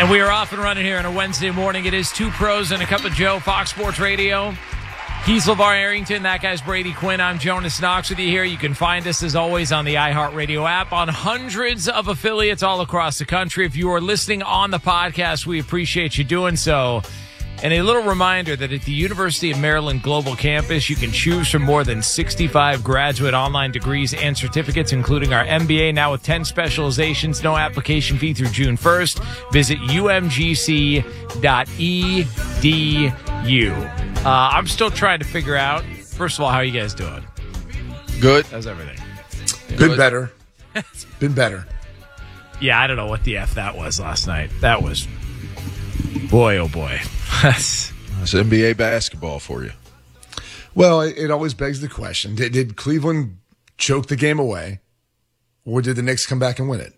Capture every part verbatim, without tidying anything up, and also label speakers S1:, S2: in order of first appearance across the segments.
S1: And we are off and running here on a Wednesday morning. It is Two Pros and a Cup of Joe, Fox Sports Radio. He's LeVar Arrington. That guy's Brady Quinn. I'm Jonas Knox with you here. You can find us, as always, on the iHeartRadio app, on hundreds of affiliates all across the country. If you are listening on the podcast, we appreciate you doing so. And a little reminder that at the University of Maryland Global Campus, you can choose from more than sixty-five graduate online degrees and certificates, including our M B A, now with ten specializations. No application fee through June first. Visit u m g c dot e d u. Uh, I'm still trying to figure out, first of all, how are you guys doing?
S2: Good.
S1: How's everything?
S3: Been better. Been better.
S1: Yeah, I don't know what the F that was last night. That was, boy, oh boy.
S2: That's N B A basketball for you.
S3: Well, it, it always begs the question, did, did Cleveland choke the game away, or did the Knicks come back and win it?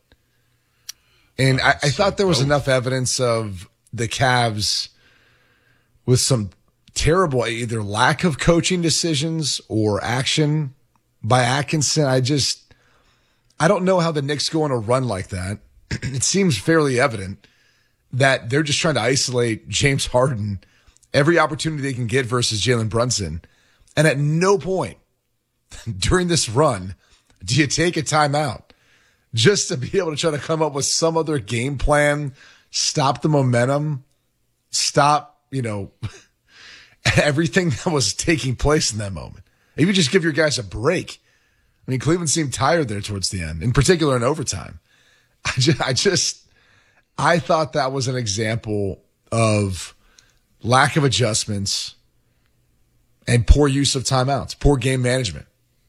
S3: And I, I thought there was enough evidence of the Cavs with some terrible either lack of coaching decisions or action by Atkinson. I just, I don't know how the Knicks go on a run like that. It seems fairly evident that they're just trying to isolate James Harden every opportunity they can get versus Jalen Brunson. And at no point during this run do you take a timeout just to be able to try to come up with some other game plan, stop the momentum, stop, you know, everything that was taking place in that moment. Maybe just give your guys a break. I mean, Cleveland seemed tired there towards the end, in particular in overtime. I just, I just, I thought that was an example of lack of adjustments and poor use of timeouts, poor game management.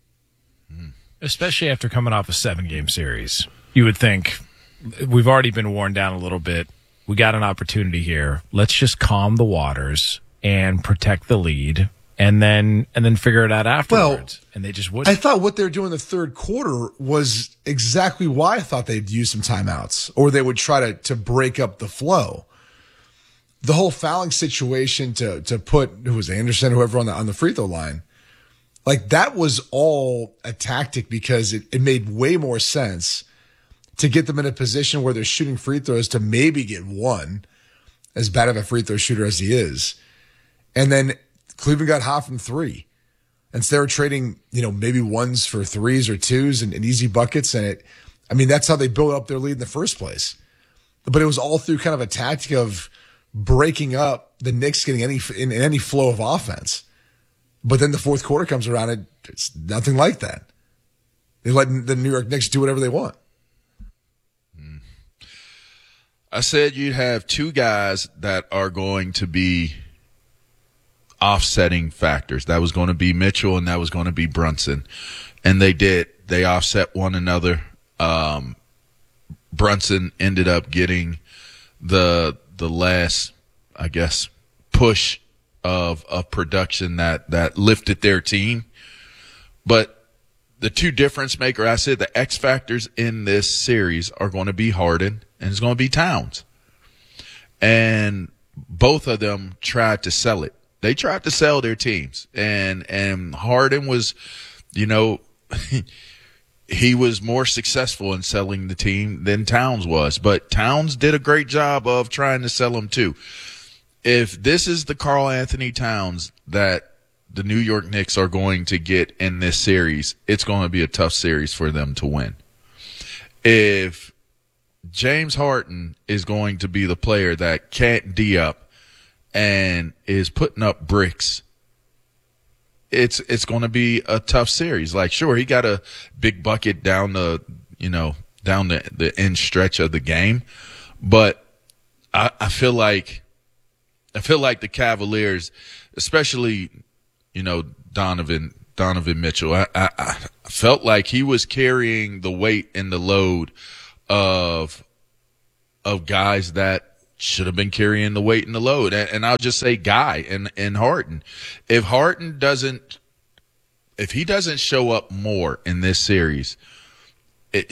S1: Especially after coming off a seven-game series. You would think, we've already been worn down a little bit. We got an opportunity here. Let's just calm the waters and protect the lead, and then and then figure it out afterwards. Well, and they just wouldn't.
S3: I thought what they were doing in the third quarter was exactly why I thought they'd use some timeouts, or they would try to to break up the flow. The whole fouling situation to to put who was Anderson, whoever on the on the free throw line, like that was all a tactic because it, it made way more sense to get them in a position where they're shooting free throws to maybe get one, as bad of a free throw shooter as he is. And then Cleveland got hot from three. And so they were trading, you know, maybe ones for threes or twos and, and easy buckets. And it, I mean, that's how they built up their lead in the first place. But it was all through kind of a tactic of breaking up the Knicks getting any, in, in any flow of offense. But then the fourth quarter comes around and it's nothing like that. They let the New York Knicks do whatever they want.
S2: I said you'd have two guys that are going to be offsetting factors. That was going to be Mitchell and that was going to be Brunson. And they did. They offset one another. Um, Brunson ended up getting the the last, I guess, push of of production that, that lifted their team. But the two difference maker, I said the X factors in this series are going to be Harden and it's going to be Towns. And both of them tried to sell it. They tried to sell their teams. And and Harden was, you know, he was more successful in selling the team than Towns was. But Towns did a great job of trying to sell them too. If this is the Karl Anthony Towns that the New York Knicks are going to get in this series, it's going to be a tough series for them to win. If James Harden is going to be the player that can't D up and is putting up bricks, it's it's going to be a tough series. Like, sure, he got a big bucket down the, you know, down the, the end stretch of the game, but I, I feel like I feel like the Cavaliers, especially, you know, Donovan Donovan Mitchell, I, I, I felt like he was carrying the weight and the load of of guys that should have been carrying the weight and the load. And, and I'll just say Guy and, and Harden. If Harden doesn't, if he doesn't show up more in this series, it,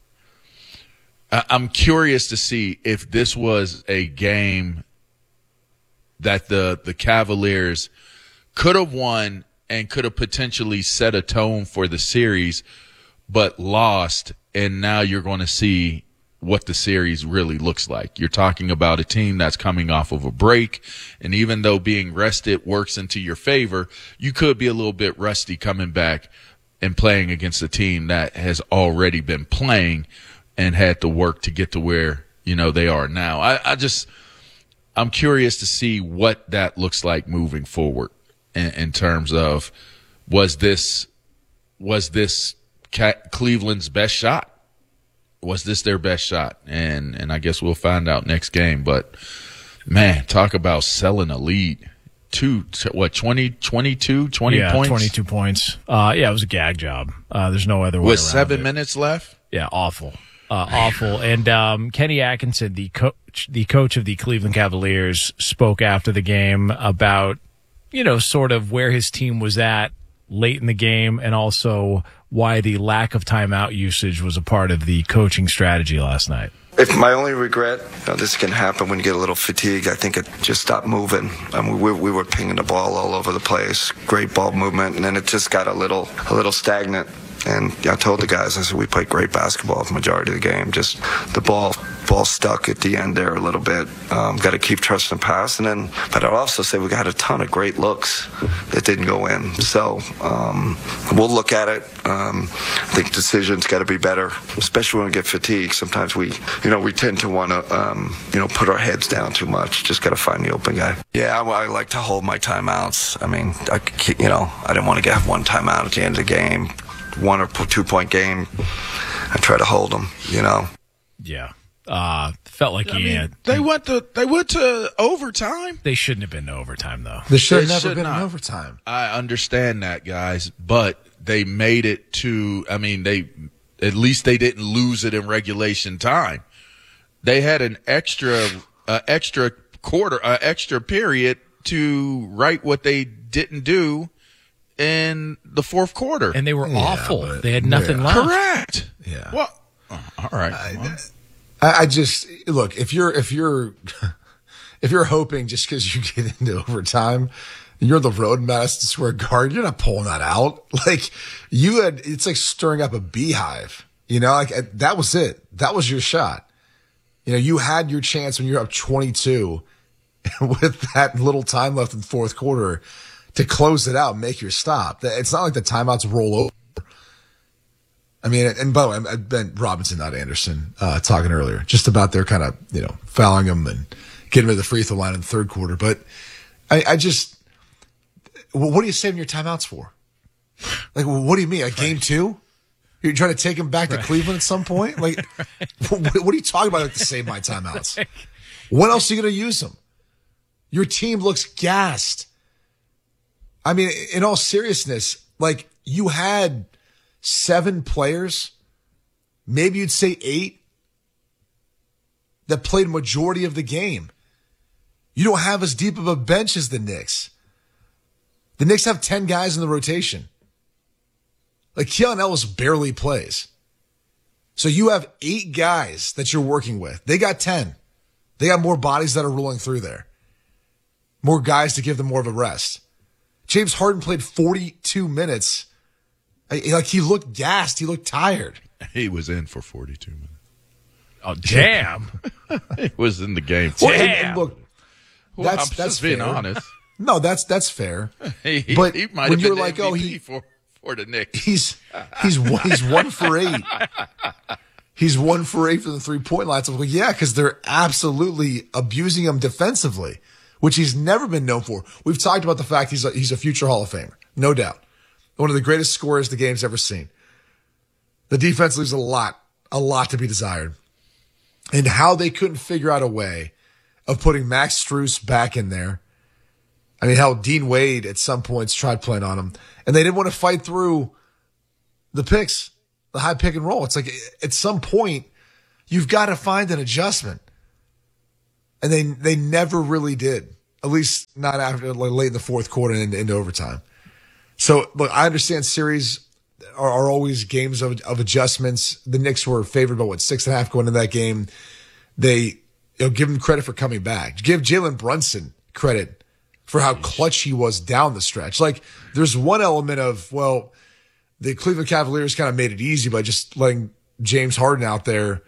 S2: I, I'm curious to see if this was a game that the, the Cavaliers could have won and could have potentially set a tone for the series, but lost. And now you're going to see what the series really looks like. You're talking about a team that's coming off of a break, and even though being rested works into your favor, you could be a little bit rusty coming back and playing against a team that has already been playing and had to work to get to where, you know, they are now. I, I just – I'm curious to see what that looks like moving forward in, in terms of was this was this Cleveland's best shot? Was this their best shot? And and I guess we'll find out next game. But, man, talk about selling a lead. Two, what, twenty, twenty-two, twenty
S1: yeah,
S2: points?
S1: twenty-two points. Uh, yeah, it was a gag job. Uh, there's no other way
S2: With
S1: around
S2: seven
S1: it.
S2: minutes left?
S1: Yeah, awful. Uh, awful. And um, Kenny Atkinson, the coach, the coach of the Cleveland Cavaliers, spoke after the game about, you know, sort of where his team was at late in the game and also why the lack of timeout usage was a part of the coaching strategy last night.
S4: If my only regret, you know, this can happen when you get a little fatigued. I think it just stopped moving. I mean, we, we were pinging the ball all over the place, great ball movement, and then it just got a little a little stagnant. And I told the guys, I said, we played great basketball the majority of the game. Just the ball ball stuck at the end there a little bit. Um, got to keep trusting the pass. And then, but I'd also say we got a ton of great looks that didn't go in. So um, we'll look at it. Um, I think decisions got to be better, especially when we get fatigued. Sometimes we, you know, we tend to want to, um, you know, put our heads down too much. Just got to find the open guy. Yeah, I, I like to hold my timeouts. I mean, I, you know, I didn't want to get one timeout at the end of the game. One or two point game, I try to hold them, you know.
S1: Yeah, uh, felt like
S2: I
S1: he
S2: mean,
S1: had.
S2: They went to they went to overtime.
S1: They shouldn't have been to overtime though.
S3: There should have
S2: They
S3: never
S2: should
S3: been
S2: not.
S3: an overtime.
S2: I understand that, guys, but they made it to. I mean, they at least they didn't lose it in regulation time. They had an extra uh, extra quarter, uh, extra period to write what they didn't do in the fourth quarter.
S1: And they were
S3: Yeah,
S1: awful.
S3: but-
S1: They had nothing
S3: yeah.
S1: left.
S2: Correct.
S3: Yeah.
S2: Well, oh, all right. Well,
S3: I, I just look if you're if you're if you're hoping just because you get into overtime, you're on the road in Madison Square Garden, you're not pulling that out. Like you had, it's like stirring up a beehive. You know, like that was it. That was your shot. You know, you had your chance when you're up twenty-two with that little time left in the fourth quarter to close it out and make your stop. It's not like the timeouts roll over. I mean, and by the way, I meant Robinson, not Anderson, uh, talking earlier, just about their kind of, you know, fouling him and getting to the free throw line in the third quarter. But I, I just, well, what are you saving your timeouts for? Like, well, what do you mean? Like game two? You're trying to take him back to Cleveland at some point? Like, what, what are you talking about? Like to save my timeouts? When else are you going to use them? Your team looks gassed. I mean, in all seriousness, like you had seven players, maybe you'd say eight, that played majority of the game. You don't have as deep of a bench as the Knicks. The Knicks have ten guys in the rotation. Like Keon Ellis barely plays. So you have eight guys that you're working with. They got ten. They got more bodies that are rolling through there. More guys to give them more of a rest. James Harden played forty-two minutes. Like he looked gassed. He looked tired.
S2: he was in for forty-two minutes.
S1: Oh, damn.
S2: He was in the game.
S3: Well, and-
S1: Damn.
S3: and look,
S2: Well,
S3: that's
S2: I'm
S3: that's
S2: just being
S3: fair.
S2: honest.
S3: No, that's that's fair.
S2: He, he,
S3: But
S2: he might
S3: when
S2: have
S3: you're
S2: been
S3: like,
S2: the
S3: oh,
S2: M V P
S3: he-
S2: for for the Knicks.
S3: He's he's one, he's one for eight. He's one for eight from the three point line. So I'm like, yeah, because they're absolutely abusing him defensively, which he's never been known for. We've talked about the fact he's a, he's a future Hall of Famer, no doubt. One of the greatest scorers the game's ever seen. The defense leaves a lot, a lot to be desired. And how they couldn't figure out a way of putting Max Strus back in there. I mean, how Dean Wade at some points tried playing on him, and they didn't want to fight through the picks, the high pick and roll. It's like at some point you've got to find an adjustment, and they they never really did. At least not after like, late in the fourth quarter and into, into overtime. So look, I understand series are, are always games of, of adjustments. The Knicks were favored by what six and a half going into that game. They you know give them credit for coming back. Give Jalen Brunson credit for how clutch he was down the stretch. Like, there's one element of, well, the Cleveland Cavaliers kind of made it easy by just letting James Harden out there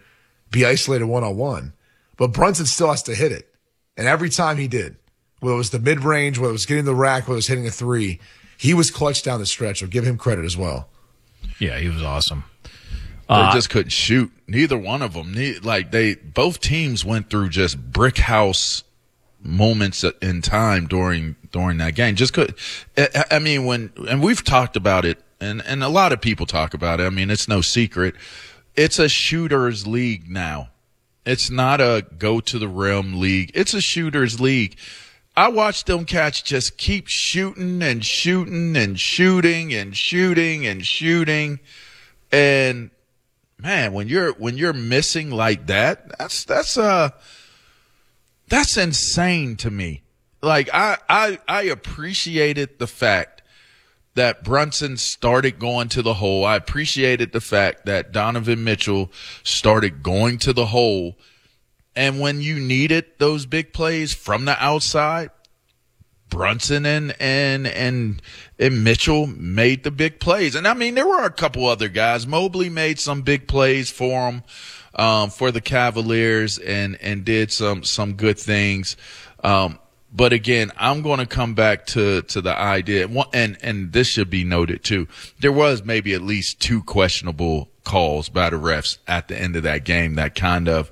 S3: be isolated one-on-one. But Brunson still has to hit it. And every time he did, whether it was the mid-range, whether it was getting the rack, whether it was hitting a three, he was clutch down the stretch. I'll give him credit as well.
S1: Yeah, he was awesome.
S2: They
S1: Uh,
S2: just couldn't shoot. Neither one of them. Ne- like they, both teams went through just brick house moments in time during during that game. Just could. I, I mean, when and we've talked about it, and and a lot of people talk about it. I mean, it's no secret. It's a shooters league now. It's not a go to the rim league. It's a shooters league. I watched them cats just keep shooting and shooting and shooting and shooting and shooting. And man, when you're when you're missing like that, that's that's uh that's insane to me. Like I I I appreciated the fact that Brunson started going to the hole. I appreciated the fact that Donovan Mitchell started going to the hole. And when you needed those big plays from the outside, Brunson and, and, and, and Mitchell made the big plays. And I mean, there were a couple other guys. Mobley made some big plays for him, um, for the Cavaliers and, and did some, some good things. Um, but again, I'm going to come back to, to the idea, and, and this should be noted too. There was maybe at least two questionable calls by the refs at the end of that game that kind of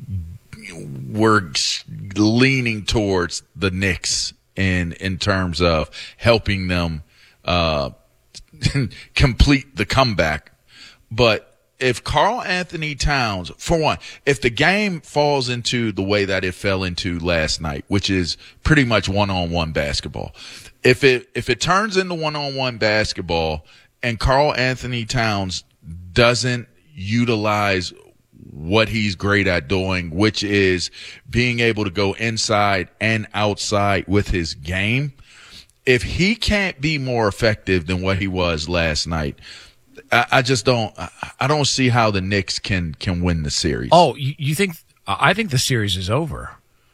S2: were leaning towards the Knicks in in terms of helping them uh, complete the comeback. But if Karl Anthony Towns, for one, if the game falls into the way that it fell into last night, which is pretty much one-on-one basketball, if it if it turns into one-on-one basketball and Karl Anthony Towns doesn't utilize what he's great at doing, which is being able to go inside and outside with his game, if he can't be more effective than what he was last night, I, I just don't I don't see how the Knicks can can win the series.
S1: Oh, you, you think I think the series is over.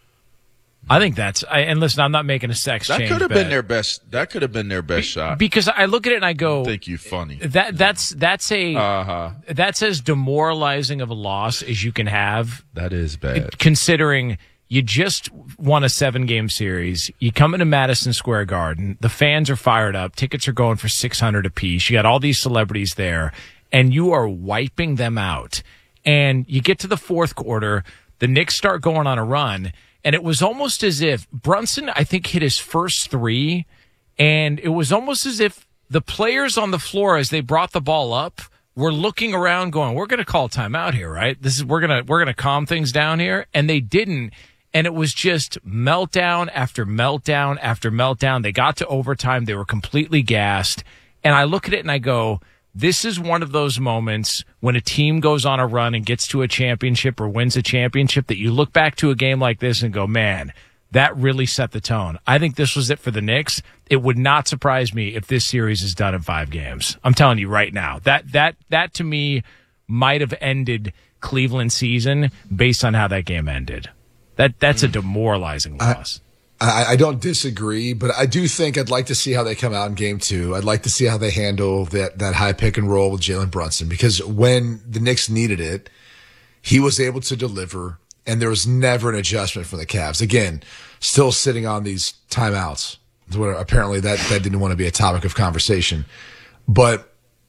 S1: I think that's I, and listen, I'm not making a sex
S2: that
S1: change.
S2: That could have
S1: bet.
S2: been their best. That could have been their best shot.
S1: Because I look at it and I go,
S2: I think you funny.
S1: That that's that's a
S2: uh-huh.
S1: that's as demoralizing of a loss as you can have.
S2: That is bad.
S1: Considering you just won a seven game series, you come into Madison Square Garden, the fans are fired up, tickets are going for six hundred apiece. You got all these celebrities there, and you are wiping them out. And you get to the fourth quarter, the Knicks start going on a run. And it was almost as if Brunson, I think, hit his first three, and it was almost as if the players on the floor, as they brought the ball up, were looking around going, we're going to call timeout here, right? This is, we're going to, we're going to calm things down here. And they didn't. And it was just meltdown after meltdown after meltdown. They got to overtime. They were completely gassed. And I look at it and I go, this is one of those moments when a team goes on a run and gets to a championship or wins a championship that you look back to a game like this and go, man, that really set the tone. I think this was it for the Knicks. It would not surprise me if this series is done in five games. I'm telling you right now. That that that to me might have ended Cleveland's season based on how that game ended. That that's a demoralizing loss.
S3: I, I don't disagree, but I do think I'd like to see how they come out in game two. I'd like to see how they handle that, that high pick and roll with Jalen Brunson, because when the Knicks needed it, he was able to deliver, and there was never an adjustment for the Cavs. Again, still sitting on these timeouts. Apparently that, that didn't want to be a topic of conversation. But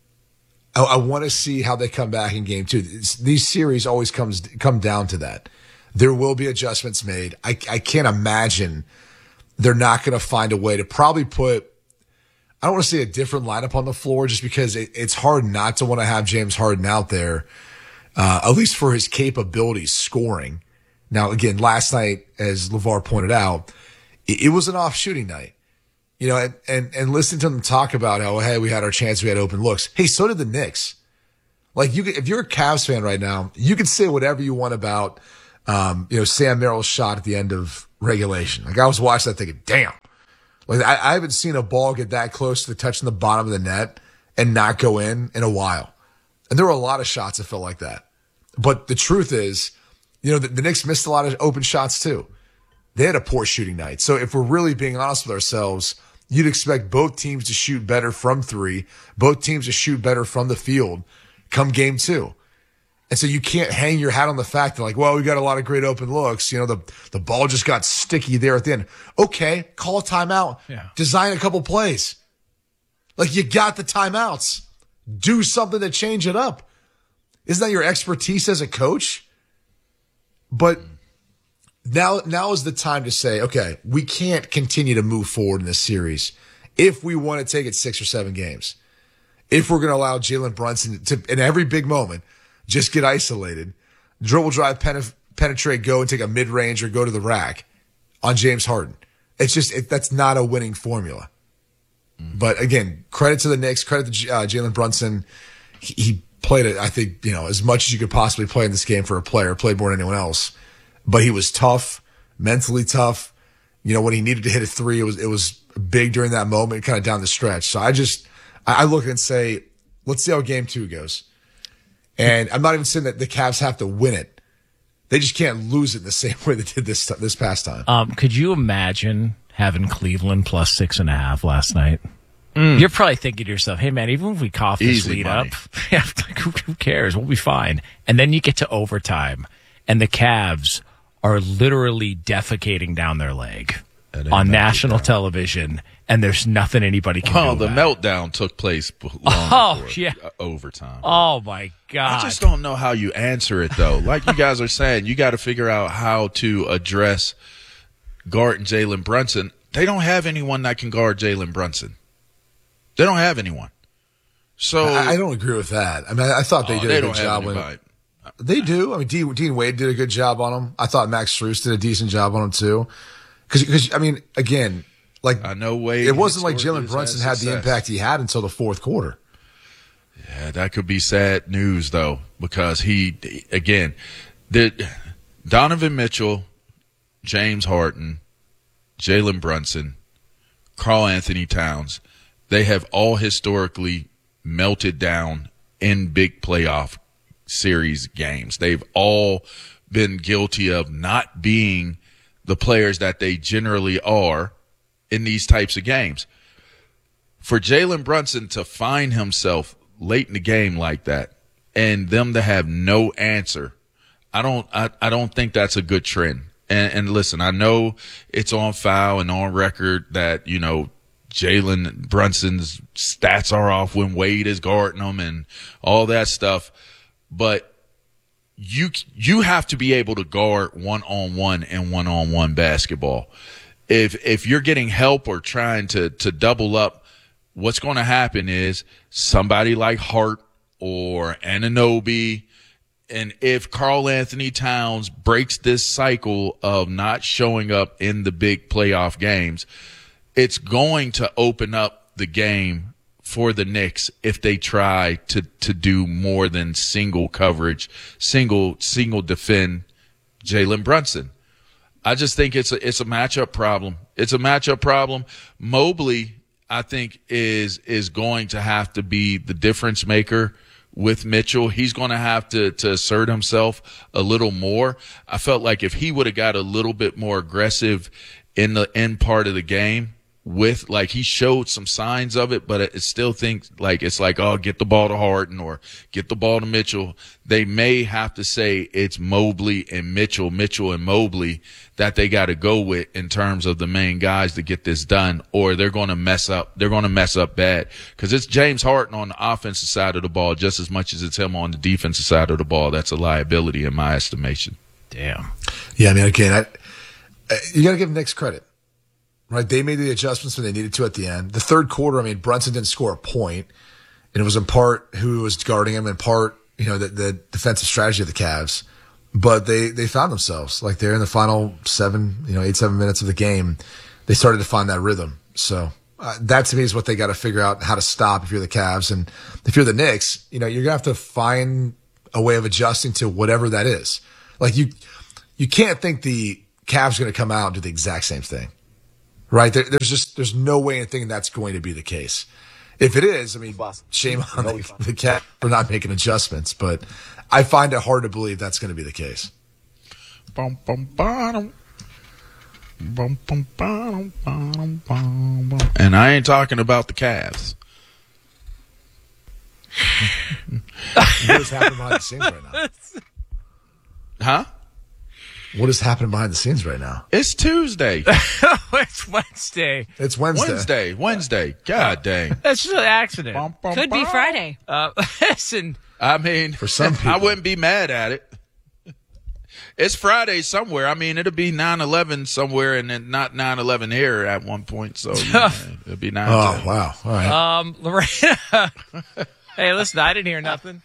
S3: I, I want to see how they come back in game two. It's, these series always comes come down to that. There will be adjustments made. I, I can't imagine they're not going to find a way to probably put, I don't want to say a different lineup on the floor, just because it, it's hard not to want to have James Harden out there, uh, at least for his capabilities scoring. Now, again, last night, as LeVar pointed out, it, it was an off shooting night. You know, and, and, and listening to them talk about how, hey, we had our chance, we had open looks. Hey, so did the Knicks. Like, you could, if you're a Cavs fan right now, you can say whatever you want about Um, you know, Sam Merrill's shot at the end of regulation. Like, I was watching that thinking, damn. Like, I, I haven't seen a ball get that close to touching the bottom of the net and not go in in a while. And there were a lot of shots that felt like that. But the truth is, you know, the, the Knicks missed a lot of open shots too. They had a poor shooting night. So if we're really being honest with ourselves, you'd expect both teams to shoot better from three, both teams to shoot better from the field come game two. And so you can't hang your hat on the fact that like, well, we got a lot of great open looks. You know, the, the ball just got sticky there at the end. Okay, call a timeout.
S1: Yeah.
S3: Design a couple plays. Like you got the timeouts. Do something to change it up. Isn't that your expertise as a coach? But now, now is the time to say, okay, we can't continue to move forward in this series if we want to take it six or seven games. If we're going to allow Jalen Brunson to, in every big moment, just get isolated, dribble drive, pen- penetrate, go and take a mid-range or go to the rack on James Harden. It's just, it, that's not a winning formula. Mm-hmm. But again, credit to the Knicks, credit to uh, Jalen Brunson. He, he played it, I think, you know, as much as you could possibly play in this game for a player, played more than anyone else. But he was tough, mentally tough. You know, when he needed to hit a three, it was, it was big during that moment, kind of down the stretch. So I just, I, I look and say, let's see how game two goes. And I'm not even saying that the Cavs have to win it. They just can't lose it the same way they did this this past time.
S1: Um, could you imagine having Cleveland plus six and a half last night? Mm. You're probably thinking to yourself, hey, man, even if we cough this
S2: Easy
S1: lead
S2: money.
S1: up, yeah, like, who, who cares? We'll be fine. And then you get to overtime, and the Cavs are literally defecating down their leg on national television, and there's nothing anybody can
S2: well,
S1: do
S2: the
S1: about it.
S2: meltdown took place long
S1: Oh,
S2: before
S1: yeah.
S2: uh, overtime.
S1: Oh, my God.
S2: I just don't know how you answer it, though. Like you guys are saying, you got to figure out how to address guarding Jalen Brunson. They don't have anyone that can guard Jalen Brunson. They don't have anyone. So
S3: I, I don't agree with that. I mean, I thought they
S2: oh,
S3: did
S2: they
S3: a good
S2: don't
S3: job
S2: have
S3: with
S2: anybody.
S3: They do. I mean, Dean, Dean Wade did a good job on him. I thought Max Strus did a decent job on him, too. Because, I mean, again, like
S2: I know Wade.
S3: it wasn't like
S2: historically
S3: Jalen Brunson
S2: had
S3: had the
S2: success.
S3: impact he had until the fourth quarter.
S2: Yeah, that could be sad news, though, because he, again, did Donovan Mitchell, James Harden, Jalen Brunson, Karl Anthony Towns, they have all historically melted down in big playoff series games. They've all been guilty of not being the players that they generally are in these types of games. For Jalen Brunson to find himself late in the game like that and them to have no answer, I don't I, I don't think that's a good trend. And, and listen, I know it's on file and on record that, you know, Jalen Brunson's stats are off when Wade is guarding him and all that stuff. But you you have to be able to guard one-on-one and one-on-one basketball. If if you're getting help or trying to to double up, what's going to happen is somebody like Hart or Anunoby, and if Karl Anthony Towns breaks this cycle of not showing up in the big playoff games, it's going to open up the game for the Knicks if they try to, to do more than single coverage, single single defend Jalen Brunson. I just think it's a it's a matchup problem. It's a matchup problem. Mobley, I think, is is going to have to be the difference maker with Mitchell. He's going to have to to assert himself a little more. I felt like if he would have got a little bit more aggressive in the end part of the game, with like he showed some signs of it, but it still thinks like it's like, oh, get the ball to Harden or get the ball to Mitchell. They may have to say it's Mobley and Mitchell, Mitchell and Mobley that they got to go with in terms of the main guys to get this done, or they're going to mess up. They're going to mess up bad because it's James Harden on the offensive side of the ball just as much as it's him on the defensive side of the ball. That's a liability in my estimation.
S1: Damn.
S3: Yeah, I mean, again, I, you got to give Knicks credit. Right, they made the adjustments when they needed to at the end. The third quarter, I mean, Brunson didn't score a point, and it was in part who was guarding him, in part, you know, the, the defensive strategy of the Cavs. But they, they found themselves like they're in the final seven, you know, eight seven minutes of the game. They started to find that rhythm. So uh, that to me is what they got to figure out how to stop if you're the Cavs, and if you're the Knicks, you know, you're gonna have to find a way of adjusting to whatever that is. Like you, you can't think the Cavs are going to come out and do the exact same thing. Right. There, there's just, there's no way in thinking that's going to be the case. If it is, I mean, shame on the, the Cat for not making adjustments, but I find it hard to believe that's going to be the case.
S2: Bum, bum, bum. Bum, bum, bum, bum, bum, bum. And I ain't talking about the Cavs.
S3: What is happening behind the scenes right now?
S2: Huh?
S3: What is happening behind the scenes right now?
S2: It's Tuesday.
S1: It's Wednesday.
S3: It's Wednesday.
S2: Wednesday. Wednesday. God dang.
S1: That's just an accident.
S2: Bum, bum,
S5: Could be
S2: bum.
S5: Friday.
S1: Uh, listen,
S2: I mean,
S3: For some people.
S2: I wouldn't be mad at it. It's Friday somewhere. I mean, it'll be nine eleven somewhere and then not nine eleven here at one point. So you know, it'll be nine
S3: Oh,
S2: ten.
S3: wow. All right.
S1: um, Lorena. Hey, listen, I didn't hear nothing.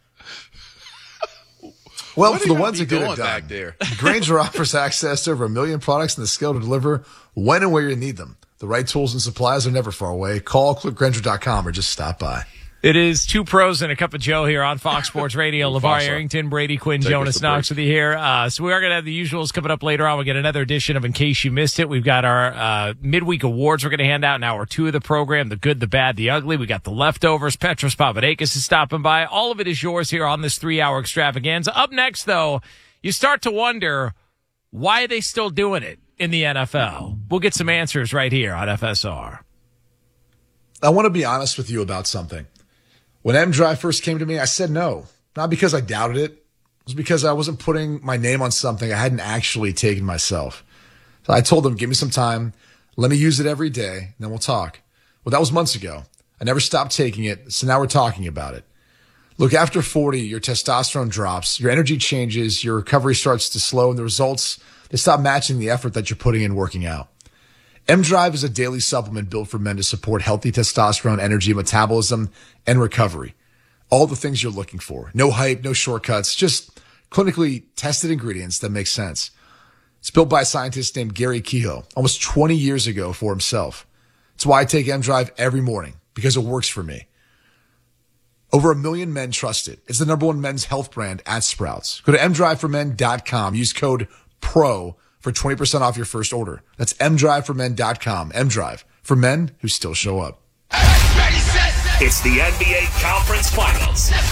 S3: Well,
S2: What
S3: for
S2: are
S3: the
S2: y'all
S3: ones
S2: be
S3: that get
S2: doing
S3: it done,
S2: back there?
S3: Grainger offers access to over a million products and the skill to deliver when and where you need them. The right tools and supplies are never far away. Call click grainger dot com or just stop by.
S1: It is two pros and a cup of Joe here on Fox Sports Radio. LeVar
S2: Fox,
S1: Arrington, Brady Quinn,
S2: Take
S1: Jonas
S2: us to
S1: Knox
S2: break.
S1: with you here. Uh, so we are going to have the usuals coming up later on. We'll get another edition of In Case You Missed It. We've got our uh, midweek awards we're going to hand out in hour two of the program, the good, the bad, the ugly. We got the leftovers. Petros Papadakis is stopping by. All of it is yours here on this three-hour extravaganza. Up next, though, you start to wonder, why are they still doing it in the N F L? We'll get some answers right here on F S R.
S3: I want to be honest with you about something. When M Drive first came to me, I said no. Not because I doubted it. It was because I wasn't putting my name on something I hadn't actually taken myself. So I told them, give me some time. Let me use it every day, and then we'll talk. Well, that was months ago. I never stopped taking it, so now we're talking about it. Look, after forty, your testosterone drops, your energy changes, your recovery starts to slow, and the results, they stop matching the effort that you're putting in working out. M Drive is a daily supplement built for men to support healthy testosterone, energy, metabolism, and recovery. All the things you're looking for. No hype, no shortcuts, just clinically tested ingredients that make sense. It's built by a scientist named Gary Kehoe almost twenty years ago for himself. It's why I take M Drive every morning, because it works for me. Over a million men trust it. It's the number one men's health brand at Sprouts. Go to m drive for men dot com. Use code PRO for twenty percent off your first order. That's m drive for men dot com. M-Drive, for men who still show up.
S6: It's the N B A Conference Finals.